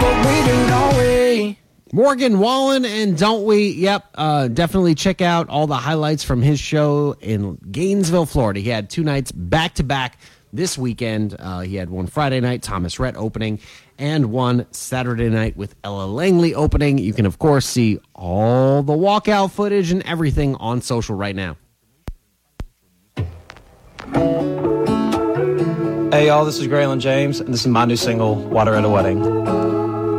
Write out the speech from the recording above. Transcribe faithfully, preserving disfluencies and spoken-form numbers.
but we do, don't we? Morgan Wallen and Don't We? Yep, uh, definitely check out all the highlights from his show in Gainesville, Florida. He had two nights back-to-back this weekend. Uh, he had one Friday night, Thomas Rhett opening, and one Saturday night with Ella Langley opening. You can, of course, see all the walkout footage and everything on social right now. Hey, y'all, this is Graylin James, and this is my new single, Water at a Wedding.